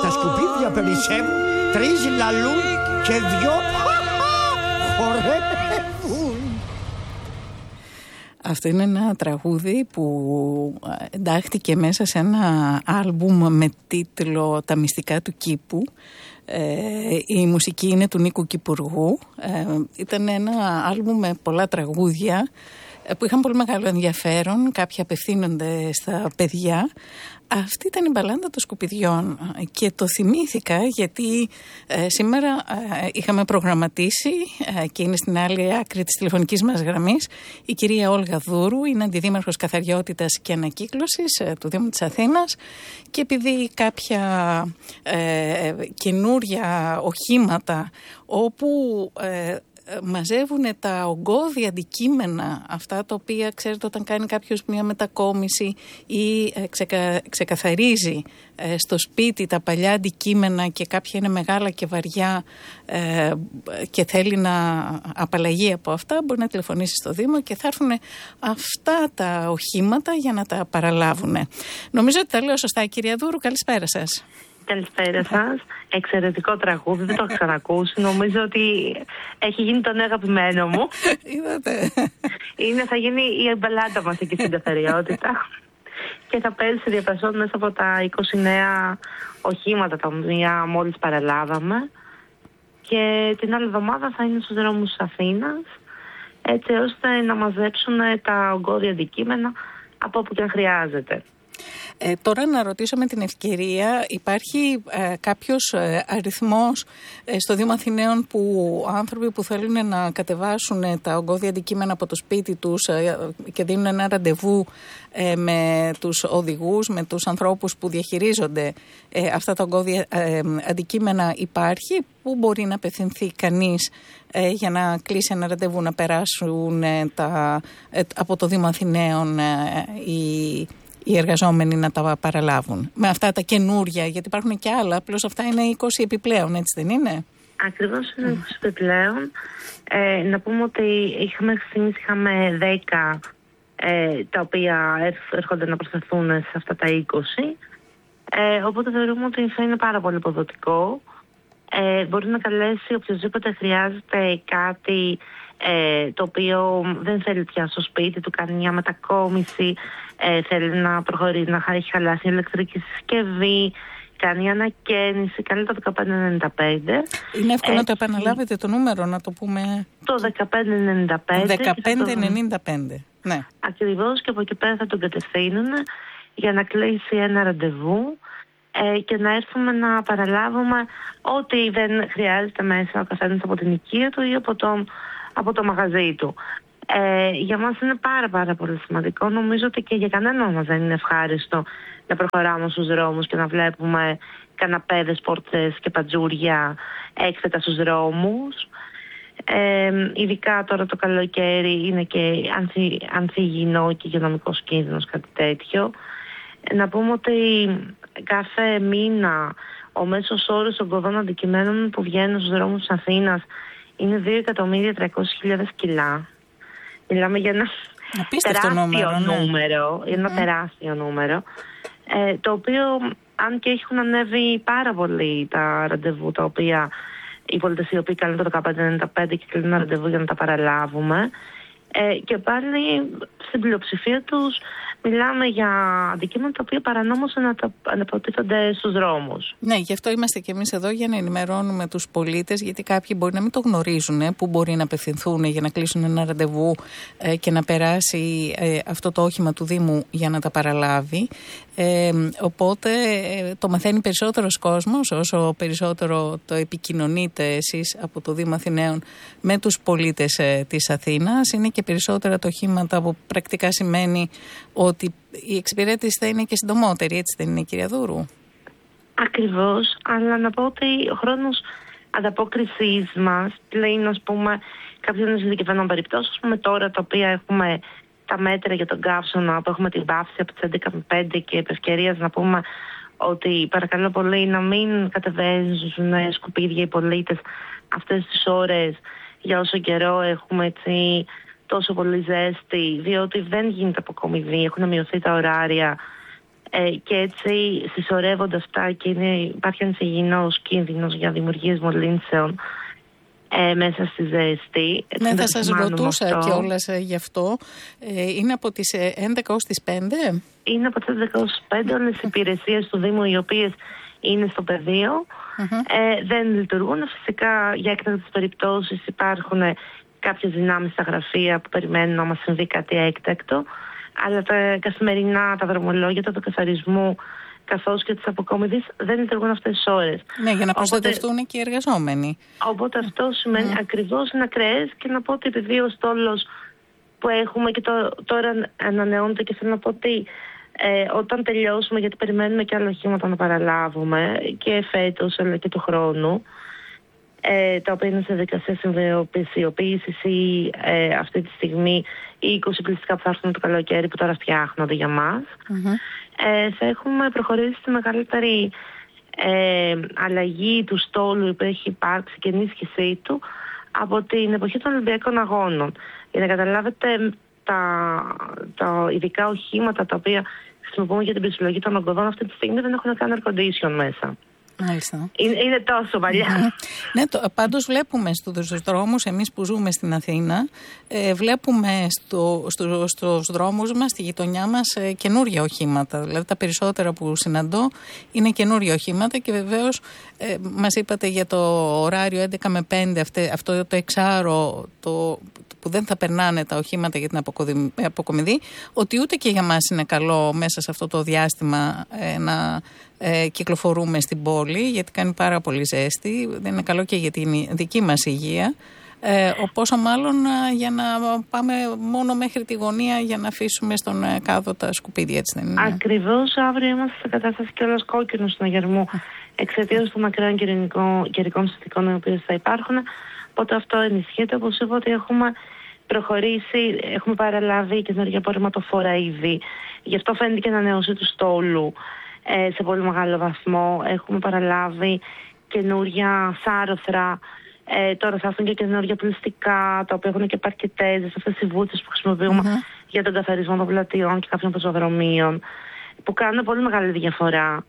Τα σκουπίδια περισσεύουν, 3 λαλούν και 2 χορεύουν. Αυτό είναι ένα τραγούδι που εντάχθηκε μέσα σε ένα άλμπουμ με τίτλο «Τα μυστικά του κήπου». Η μουσική είναι του Νίκου Κυπουργού. Ήταν ένα άλμπουμ με πολλά τραγούδια που είχαν πολύ μεγάλο ενδιαφέρον. Κάποια απευθύνονται στα παιδιά. Αυτή ήταν η μπαλάντα των σκουπιδιών και το θυμήθηκα γιατί σήμερα είχαμε προγραμματίσει και είναι στην άλλη άκρη της τηλεφωνικής μας γραμμής η κυρία Όλγα Δούρου, είναι αντιδήμαρχος καθαριότητας και ανακύκλωσης του Δήμου της Αθήνας, και επειδή κάποια καινούρια οχήματα όπου μαζεύουν τα ογκώδη αντικείμενα, αυτά τα οποία ξέρετε όταν κάνει κάποιος μια μετακόμιση ή ξεκαθαρίζει στο σπίτι τα παλιά αντικείμενα και κάποια είναι μεγάλα και βαριά και θέλει να απαλλαγεί από αυτά, μπορεί να τηλεφωνήσει στο Δήμο και θα έρθουν αυτά τα οχήματα για να τα παραλάβουν. Νομίζω ότι τα λέω σωστά, κυρία Δούρου. Καλησπέρα σας. Καλησπέρα σας. Εξαιρετικό τραγούδι, δεν το έχω ξανακούσει. Νομίζω ότι έχει γίνει το νέο αγαπημένο μου. Είδατε. Θα γίνει η μπαλάντα μας εκεί στην καθαριότητα. Και θα παίζει σε διαπασόν μέσα από τα 20 νέα οχήματα τα οποία μόλις παραλάβαμε. Και την άλλη εβδομάδα θα είναι στους δρόμους της Αθήνας, έτσι ώστε να μαζέψουν τα ογκώδη αντικείμενα από όπου και αν χρειάζεται. Τώρα να ρωτήσω με την ευκαιρία, υπάρχει κάποιος αριθμός στο Δήμο Αθηναίων που άνθρωποι που θέλουν να κατεβάσουν τα ογκώδη αντικείμενα από το σπίτι τους και δίνουν ένα ραντεβού με τους οδηγούς, με τους ανθρώπους που διαχειρίζονται αυτά τα ογκώδη αντικείμενα, υπάρχει, που μπορεί να απευθυνθεί κανείς για να κλείσει ένα ραντεβού, να περάσουν από το Δήμο Αθηναίων οι εργαζόμενοι να τα παραλάβουν με αυτά τα καινούρια, γιατί υπάρχουν και άλλα, απλώς αυτά είναι 20 επιπλέον, έτσι δεν είναι? Ακριβώς, είναι 20 επιπλέον. Να πούμε ότι είχαμε 10 τα οποία έρχονται να προσταθούν σε αυτά τα 20, οπότε θεωρούμε ότι θα είναι πάρα πολύ αποδοτικό. Μπορεί να καλέσει οποιοδήποτε χρειάζεται κάτι το οποίο δεν θέλει πια στο σπίτι του, κάνει μια μετακόμιση, θέλει να προχωρήσει, να έχει χαλάσει η ηλεκτρική συσκευή, κάνει ανακαίνιση, κάνει το 1595. Είναι εύκολο να το επαναλάβετε το νούμερο, να το πούμε? Το 1595. 1595, ναι. Ακριβώς, και από εκεί πέρα θα τον κατευθύνουν για να κλείσει ένα ραντεβού και να έρθουμε να παραλάβουμε ό,τι δεν χρειάζεται μέσα ο καθένας από την οικία του ή από το μαγαζί του. Για μας είναι πάρα πολύ σημαντικό. Νομίζω ότι και για κανέναν μας δεν είναι ευχάριστο να προχωράμε στους δρόμους και να βλέπουμε καναπέδες, πόρτσες και πατζούρια έξετα στους δρόμους. Ειδικά τώρα το καλοκαίρι είναι και ανθυγιεινό και υγειονομικός κίνδυνος, κάτι τέτοιο. Να πούμε ότι κάθε μήνα ο μέσος όρος ογκωδών αντικειμένων που βγαίνουν στους δρόμους της Αθήνας είναι 2.300.000 κιλά. Μιλάμε για ένα τεράστιο νούμερο, το οποίο, αν και έχουν ανέβει πάρα πολύ τα ραντεβού τα οποία οι πολίτες οι οποίοι κάνουν το 1595 και κλείνουν ένα ραντεβού για να τα παραλάβουμε, και πάλι στην πλειοψηφία τους μιλάμε για αντικείμενα τα οποία παρανόμως αναποτίθενται στους δρόμους. Ναι, γι' αυτό είμαστε και εμείς εδώ, για να ενημερώνουμε τους πολίτες, γιατί κάποιοι μπορεί να μην το γνωρίζουν, που μπορεί να απευθυνθούν για να κλείσουν ένα ραντεβού και να περάσει αυτό το όχημα του Δήμου για να τα παραλάβει. Οπότε το μαθαίνει περισσότερος κόσμος όσο περισσότερο το επικοινωνείτε εσείς από το Δήμο Αθηναίων με τους πολίτες της Αθήνας. Είναι και περισσότερα τα οχήματα, που πρακτικά σημαίνει ότι η εξυπηρέτηση θα είναι και συντομότερη, έτσι δεν είναι, κυρία Δούρου? Ακριβώς, αλλά να πω ότι ο χρόνος ανταπόκρισης μας πλέον, ας πούμε, κάποιων ειδικευμένων περιπτώσεων, ας πούμε τώρα τα οποία έχουμε τα μέτρα για τον καύσωνα, που έχουμε την πάυση από τις 11.05 και επ' ευκαιρίας να πούμε ότι παρακαλώ πολύ να μην κατεβαίνουν σκουπίδια οι πολίτες αυτές τις ώρες για όσο καιρό έχουμε έτσι τόσο πολύ ζέστη, διότι δεν γίνεται αποκομιδή, έχουν μειωθεί τα ωράρια και έτσι συσσωρεύονται αυτά και υπάρχει ανησυχητικός κίνδυνος για δημιουργίες μολύνσεων μέσα στη ζέστη. Ναι, θα σας ρωτούσα κιόλας γι' αυτό. Είναι από τις 11 ως τις 5? Είναι από τις 11 ως 5 όλες οι υπηρεσίες του Δήμου οι οποίες είναι στο πεδίο. Δεν λειτουργούν. Φυσικά για έκτακτες περιπτώσεις υπάρχουν κάποιες δυνάμεις στα γραφεία που περιμένουν να μας συμβεί κάτι έκτακτο. Αλλά τα καθημερινά, τα δρομολόγια του καθαρισμού καθώς και της αποκομιδής δεν λειτουργούν αυτές τις ώρες. Ναι, για να προστατευτούν και οι εργαζόμενοι. Οπότε αυτό σημαίνει ακριβώς είναι ακραίες και να πω ότι επειδή ο στόλος που έχουμε και τώρα ανανεώνεται και θέλω να πω ότι όταν τελειώσουμε, γιατί περιμένουμε και άλλα οχήματα να παραλάβουμε και φέτος αλλά και του χρόνου, τα οποία είναι σε δικασία συμβιοποίησης ή αυτή τη στιγμή οι 20 πληστικά που θα έρθουν το καλοκαίρι που τώρα φτιάχνονται για μας, θα έχουμε προχωρήσει στη μεγαλύτερη αλλαγή του στόλου που έχει υπάρξει και ενίσχυσή του από την εποχή των Ολυμπιακών Αγώνων. Για να καταλάβετε, τα ειδικά οχήματα τα οποία χρησιμοποιούμε για την πληστρολογή των ογκωδών αυτή τη στιγμή δεν έχουν καν air condition μέσα. Μάλιστα. Είναι τόσο παλιά. Ναι, πάντως βλέπουμε στους δρόμους, εμείς που ζούμε στην Αθήνα, βλέπουμε στους δρόμους μας, στη γειτονιά μας, καινούργια οχήματα. Δηλαδή τα περισσότερα που συναντώ είναι καινούργια οχήματα και βεβαίως μας είπατε για το ωράριο 11 με 5, αυτό το εξάρο που δεν θα περνάνε τα οχήματα για την αποκομιδή, ότι ούτε και για μας είναι καλό μέσα σε αυτό το διάστημα να κυκλοφορούμε στην πόλη, γιατί κάνει πάρα πολύ ζέστη, δεν είναι καλό και για την δική μας υγεία, πόσο μάλλον για να πάμε μόνο μέχρι τη γωνία για να αφήσουμε στον κάδο τα σκουπίδια, έτσι δεν είναι? Ακριβώς, αύριο είμαστε σε κατάσταση κιόλας κόκκινου συναγερμού εξαιτίας των μακραίων καιρικών συνθηκών οι οποίες θα υπάρχουν, οπότε αυτό ενισχύεται. Όπως είπα ότι έχουμε προχωρήσει, έχουμε παραλάβει καινούργια απορριμματοφόρα ήδη, γι' αυτό φαίνεται και ανανέωση του στόλου σε πολύ μεγάλο βαθμό. Έχουμε παραλάβει καινούρια σάρωθρα, τώρα θα έρθουν και καινούργια πληστικά, τα οποία έχουν και παρκετέζες, αυτές οι βούτσες που χρησιμοποιούμε για τον καθαρισμό των πλατιών και κάποιων πεζοδρομίων, που κάνουν πολύ μεγάλη διαφορά.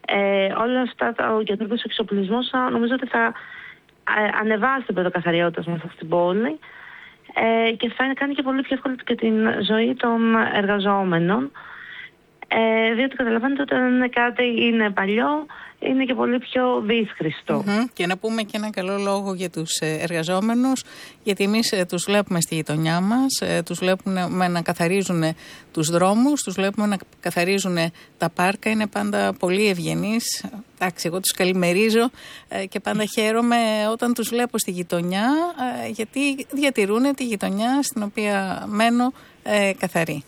Όλα αυτά, ο καινούργιος εξοπλισμός νομίζω ότι θα ανεβάσει το επίπεδο καθαριότητας μέσα στην πόλη και θα κάνει και πολύ πιο εύκολη και την ζωή των εργαζόμενων. Διότι καταλαβαίνετε ότι όταν κάτι είναι παλιό, είναι και πολύ πιο δύσχριστο. Και να πούμε και ένα καλό λόγο για τους εργαζόμενους, γιατί εμείς τους βλέπουμε στη γειτονιά μας, τους βλέπουμε να καθαρίζουν τους δρόμους, τους βλέπουμε να καθαρίζουν τα πάρκα, είναι πάντα πολύ ευγενείς. Εντάξει, εγώ τους καλημερίζω και πάντα χαίρομαι όταν τους βλέπω στη γειτονιά, γιατί διατηρούν τη γειτονιά στην οποία μένω καθαρή.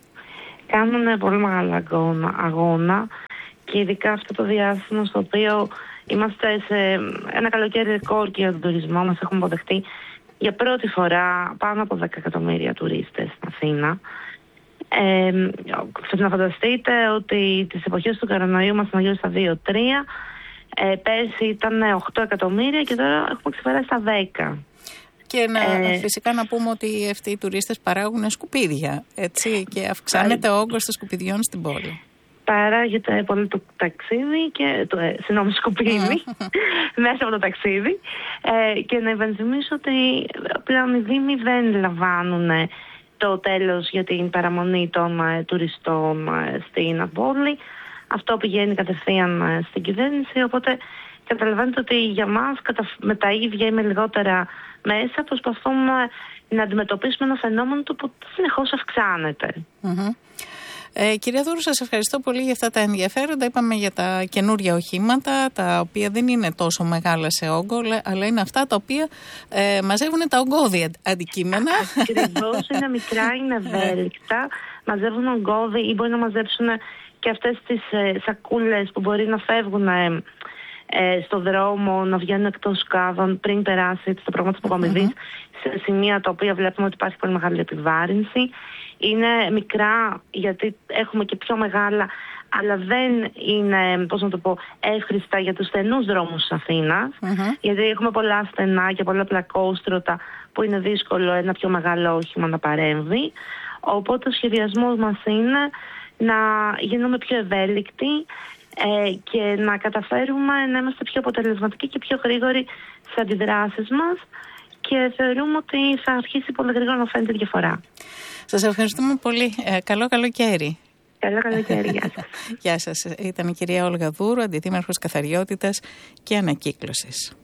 Κάνουν πολύ μεγάλο αγώνα και ειδικά αυτό το διάστημα στο οποίο είμαστε σε ένα καλοκαίρι ρεκόρ και για τον τουρισμό μας. Έχουμε αποδεχτεί για πρώτη φορά πάνω από 10 εκατομμύρια τουρίστες στην Αθήνα. Να φανταστείτε ότι τις εποχές του κορονοϊού μας γύρω στα 2-3, πέρσι ήταν 8 εκατομμύρια και τώρα έχουμε ξεπεράσει τα 10. Και φυσικά να πούμε ότι αυτοί οι τουρίστες παράγουν σκουπίδια, έτσι, και αυξάνεται ο όγκος των σκουπιδιών στην πόλη. Παράγεται πολύ το ταξίδι και σκουπίδι μέσα από το ταξίδι και να υπενθυμίσω ότι πλέον οι δήμοι δεν λαμβάνουν το τέλος για την παραμονή των τουριστών στην πόλη. Αυτό πηγαίνει κατευθείαν στην κυβέρνηση, οπότε καταλαβαίνετε ότι για μας με τα ίδια ή με λιγότερα μέσα προσπαθούμε να αντιμετωπίσουμε ένα φαινόμενο που συνεχώς αυξάνεται. Κυρία Δούρου, σας ευχαριστώ πολύ για αυτά τα ενδιαφέροντα. Είπαμε για τα καινούρια οχήματα, τα οποία δεν είναι τόσο μεγάλα σε όγκο, αλλά είναι αυτά τα οποία μαζεύουν τα ογκώδη αντικείμενα. Ακριβώς, είναι μικρά, είναι ευέλικτα, μαζεύουν ογκώδη ή μπορεί να μαζέψουν και αυτές τις σακούλες που μπορεί να φεύγουν στο δρόμο, να βγαίνουν εκτός κάδων πριν περάσει το πρόγραμμα της αποκομιδής σε σημεία τα οποία βλέπουμε ότι υπάρχει πολύ μεγάλη επιβάρυνση. Είναι μικρά γιατί έχουμε και πιο μεγάλα, αλλά δεν είναι, εύχριστα για τους στενούς δρόμους της Αθήνας, γιατί έχουμε πολλά στενά και πολλά πλακόστρωτα που είναι δύσκολο ένα πιο μεγάλο όχημα να παρέμβει. Οπότε ο σχεδιασμός μας είναι να γίνουμε πιο ευέλικτοι και να καταφέρουμε να είμαστε πιο αποτελεσματικοί και πιο γρήγοροι στις αντιδράσεις μας, και θεωρούμε ότι θα αρχίσει πολύ γρήγορα να φαίνεται διαφορά. Σας ευχαριστούμε πολύ. Καλό καλοκαίρι. Καλό καλοκαίρι. Γεια σας. Γεια σας. Ήταν η κυρία Όλγα Δούρου, αντιδήμαρχος Καθαριότητας και Ανακύκλωσης.